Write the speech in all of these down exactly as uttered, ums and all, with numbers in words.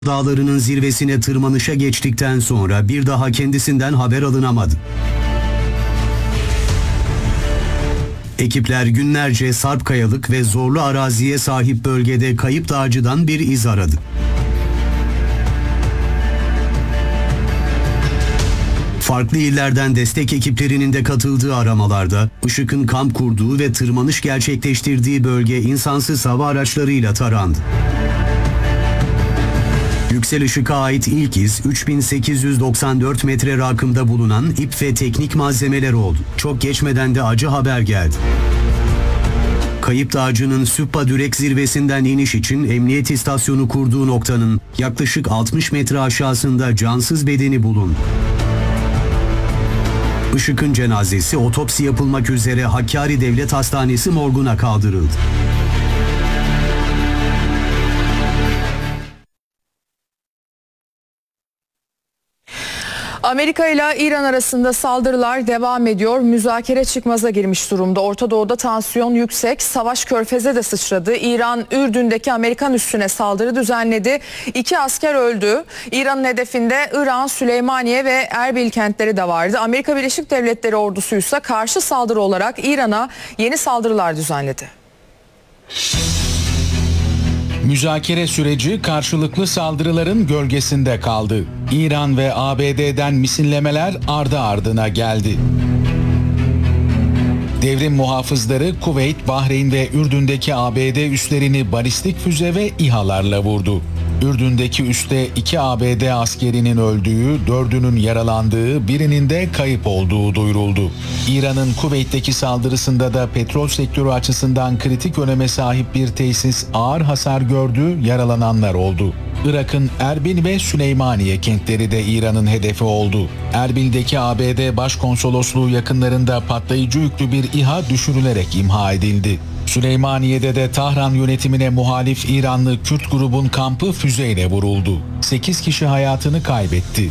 Dağlarının zirvesine tırmanışa geçtikten sonra bir daha kendisinden haber alınamadı. Ekipler günlerce sarp kayalık ve zorlu araziye sahip bölgede kayıp dağcıdan bir iz aradı. Farklı illerden destek ekiplerinin de katıldığı aramalarda IŞİD'in kamp kurduğu ve tırmanış gerçekleştirdiği bölge insansız hava araçlarıyla tarandı. Yüksel Işık'a ait ilk iz üç bin sekiz yüz doksan dört metre rakımda bulunan ip ve teknik malzemeler oldu. Çok geçmeden de acı haber geldi. Kayıp dağcının Süppa Dürek zirvesinden iniş için emniyet istasyonu kurduğu noktanın yaklaşık altmış metre aşağısında cansız bedeni bulundu. IŞİD'in cenazesi otopsi yapılmak üzere Hakkari Devlet Hastanesi morguna kaldırıldı. Amerika ile İran arasında saldırılar devam ediyor. Müzakere çıkmaza girmiş durumda. Orta Doğu'da tansiyon yüksek. Savaş Körfez'e de sıçradı. İran, Ürdün'deki Amerikan üssüne saldırı düzenledi. İki asker öldü. İran'ın hedefinde İran, Süleymaniye ve Erbil kentleri de vardı. Amerika Birleşik Devletleri ordusu ise karşı saldırı olarak İran'a yeni saldırılar düzenledi. Müzakere süreci karşılıklı saldırıların gölgesinde kaldı. İran ve A B D'den misinlemeler ardı ardına geldi. Devrim muhafızları Kuveyt, Bahreyn ve Ürdün'deki A B D üslerini balistik füze ve İHA'larla vurdu. Ürdün'deki üste iki A B D askerinin öldüğü, dördünün yaralandığı, birinin de kayıp olduğu duyuruldu. İran'ın Kuveyt'teki saldırısında da petrol sektörü açısından kritik öneme sahip bir tesis ağır hasar gördü, yaralananlar oldu. Irak'ın Erbil ve Süleymaniye kentleri de İran'ın hedefi oldu. Erbil'deki A B D Başkonsolosluğu yakınlarında patlayıcı yüklü bir İHA düşürülerek imha edildi. Süleymaniye'de de Tahran yönetimine muhalif İranlı Kürt grubun kampı füzeyle vuruldu. sekiz kişi hayatını kaybetti.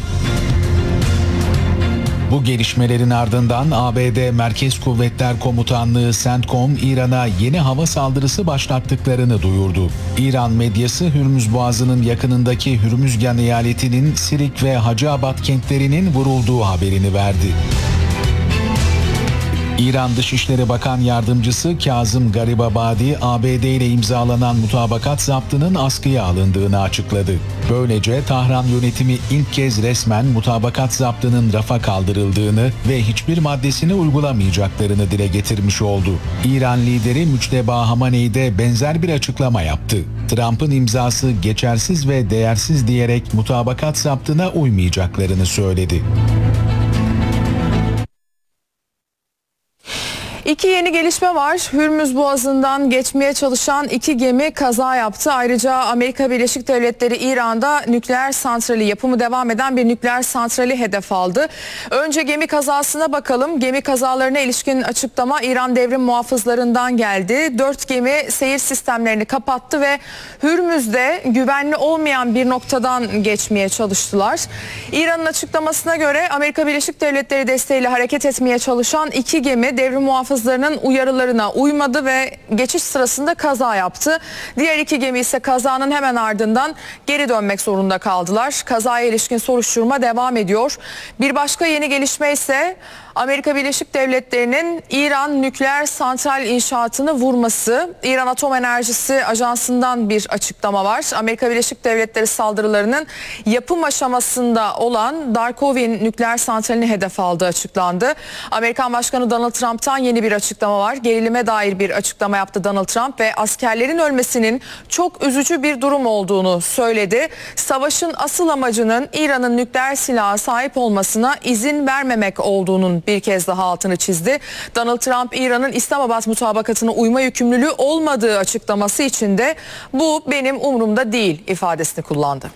Bu gelişmelerin ardından A B D Merkez Kuvvetler Komutanlığı CENTCOM İran'a yeni hava saldırısı başlattıklarını duyurdu. İran medyası Hürmüz Boğazı'nın yakınındaki Hürmüzgan eyaletinin Sirik ve Hacıabad kentlerinin vurulduğu haberini verdi. İran Dışişleri Bakan Yardımcısı Kazım Garibabadi, A B D ile imzalanan mutabakat zaptının askıya alındığını açıkladı. Böylece Tahran yönetimi ilk kez resmen mutabakat zaptının rafa kaldırıldığını ve hiçbir maddesini uygulamayacaklarını dile getirmiş oldu. İran lideri Müçteba Hamaney de benzer bir açıklama yaptı. Trump'ın imzası geçersiz ve değersiz diyerek mutabakat zaptına uymayacaklarını söyledi. İki yeni gelişme var. Hürmüz Boğazı'ndan geçmeye çalışan iki gemi kaza yaptı. Ayrıca Amerika Birleşik Devletleri İran'da nükleer santrali, yapımı devam eden bir nükleer santrali hedef aldı. Önce gemi kazasına bakalım. Gemi kazalarına ilişkin açıklama İran devrim muhafızlarından geldi. Dört gemi seyir sistemlerini kapattı ve Hürmüz'de güvenli olmayan bir noktadan geçmeye çalıştılar. İran'ın açıklamasına göre Amerika Birleşik Devletleri desteğiyle hareket etmeye çalışan iki gemi devrim muhafızlarının uyarılarına uymadı ve geçiş sırasında kaza yaptı. Diğer iki gemi ise kazanın hemen ardından geri dönmek zorunda kaldılar. Kazaya ilişkin soruşturma devam ediyor. Bir başka yeni gelişme ise Amerika Birleşik Devletleri'nin İran nükleer santral inşaatını vurması. İran Atom Enerjisi Ajansı'ndan bir açıklama var. Amerika Birleşik Devletleri saldırılarının yapım aşamasında olan Darkovin nükleer santralini hedef aldığı açıklandı. Amerikan Başkanı Donald Trump'tan yeni bir açıklama var. Gerilime dair bir açıklama yaptı Donald Trump ve askerlerin ölmesinin çok üzücü bir durum olduğunu söyledi. Savaşın asıl amacının İran'ın nükleer silaha sahip olmasına izin vermemek olduğunun bir kez daha altını çizdi. Donald Trump, İran'ın İslamabad mutabakatına uyma yükümlülüğü olmadığı açıklaması için de bu benim umurumda değil ifadesini kullandı.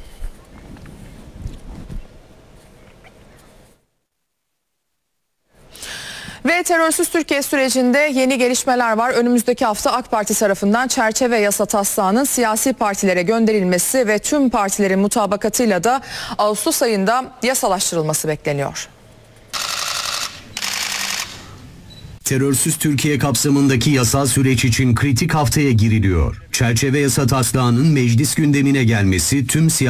Ve terörsüz Türkiye sürecinde yeni gelişmeler var. Önümüzdeki hafta AK Parti tarafından çerçeve yasa taslağının siyasi partilere gönderilmesi ve tüm partilerin mutabakatıyla da Ağustos ayında yasalaştırılması bekleniyor. Terörsüz Türkiye kapsamındaki yasal süreç için kritik haftaya giriliyor. Çerçeve yasa taslağının meclis gündemine gelmesi tüm siyasi